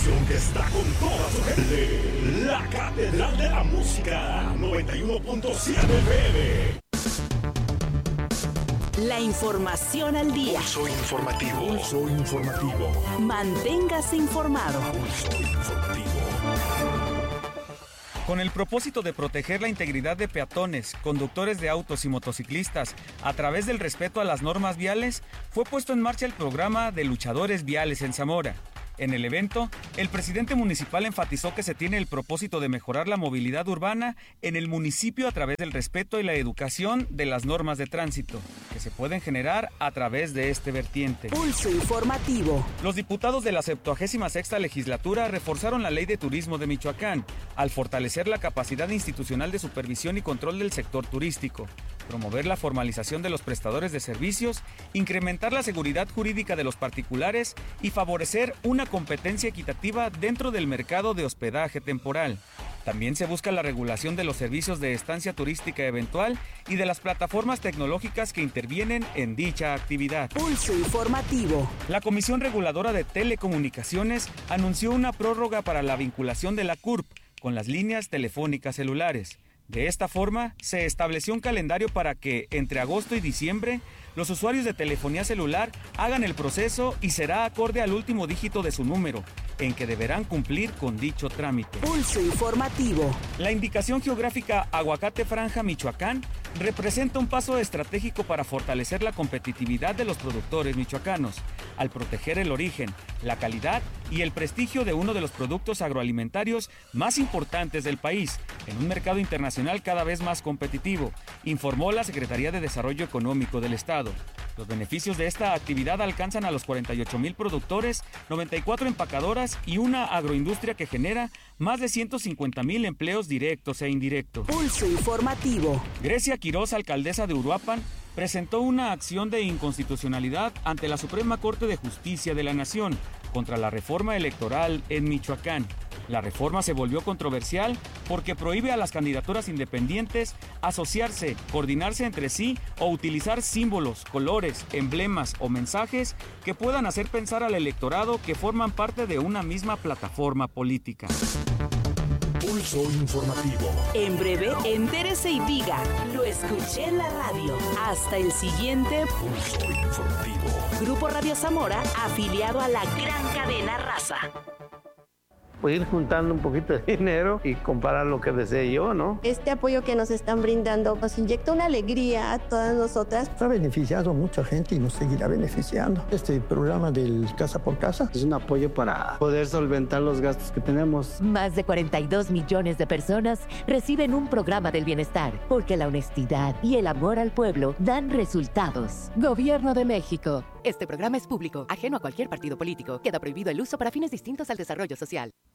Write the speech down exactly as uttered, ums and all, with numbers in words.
estación que está con toda su gente. La Catedral de la Música, noventa y uno punto siete F M. La información al día. Pulso informativo. Pulso informativo. Manténgase informado. Pulso informativo. Con el propósito de proteger la integridad de peatones, conductores de autos y motociclistas a través del respeto a las normas viales, fue puesto en marcha el programa de luchadores viales en Zamora. En el evento, el presidente municipal enfatizó que se tiene el propósito de mejorar la movilidad urbana en el municipio a través del respeto y la educación de las normas de tránsito, que se pueden generar a través de este vertiente. Pulso informativo. Los diputados de la septuagésima sexta legislatura reforzaron la Ley de Turismo de Michoacán, al fortalecer la capacidad institucional de supervisión y control del sector turístico, promover la formalización de los prestadores de servicios, incrementar la seguridad jurídica de los particulares y favorecer una competencia equitativa dentro del mercado de hospedaje temporal. También se busca la regulación de los servicios de estancia turística eventual y de las plataformas tecnológicas que intervienen en dicha actividad. Pulso informativo. La Comisión Reguladora de Telecomunicaciones anunció una prórroga para la vinculación de la C U R P con las líneas telefónicas celulares. De esta forma, se estableció un calendario para que, entre agosto y diciembre, los usuarios de telefonía celular hagan el proceso y será acorde al último dígito de su número, en que deberán cumplir con dicho trámite. Pulso informativo. La indicación geográfica Aguacate Franja, Michoacán, representa un paso estratégico para fortalecer la competitividad de los productores michoacanos, al proteger el origen, la calidad y el prestigio de uno de los productos agroalimentarios más importantes del país, en un mercado internacional cada vez más competitivo, informó la Secretaría de Desarrollo Económico del Estado. Los beneficios de esta actividad alcanzan a los cuarenta y ocho mil productores, noventa y cuatro empacadoras y una agroindustria que genera más de ciento cincuenta mil empleos directos e indirectos. Pulso informativo. Grecia Quiroz, alcaldesa de Uruapan, presentó una acción de inconstitucionalidad ante la Suprema Corte de Justicia de la Nación contra la reforma electoral en Michoacán. La reforma se volvió controversial porque prohíbe a las candidaturas independientes asociarse, coordinarse entre sí o utilizar símbolos, colores, emblemas o mensajes que puedan hacer pensar al electorado que forman parte de una misma plataforma política. Pulso informativo. En breve, entérese y diga, lo escuché en la radio. Hasta el siguiente Pulso informativo. Grupo Radio Zamora, afiliado a la gran cadena Raza. Pues ir juntando un poquito de dinero y comprar lo que desee yo, ¿no? Este apoyo que nos están brindando nos inyecta una alegría a todas nosotras. Ha beneficiado a mucha gente y nos seguirá beneficiando. Este programa del Casa por Casa es un apoyo para poder solventar los gastos que tenemos. Más de cuarenta y dos millones de personas reciben un programa del bienestar, porque la honestidad y el amor al pueblo dan resultados. Gobierno de México. Este programa es público, ajeno a cualquier partido político. Queda prohibido el uso para fines distintos al desarrollo social.